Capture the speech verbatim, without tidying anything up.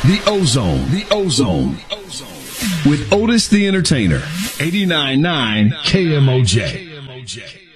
The Ozone. The Ozone. The Ozone. With Otis the Entertainer. eighty-nine point nine K M O J.